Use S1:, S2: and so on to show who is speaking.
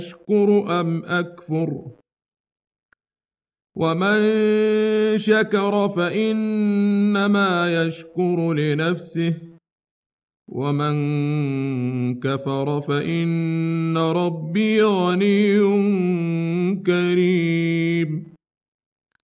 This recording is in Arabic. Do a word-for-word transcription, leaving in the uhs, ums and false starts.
S1: أشكر أم أكفر ومن شكر فإنما يشكر لنفسه ومن كفر فإن ربي غني كريم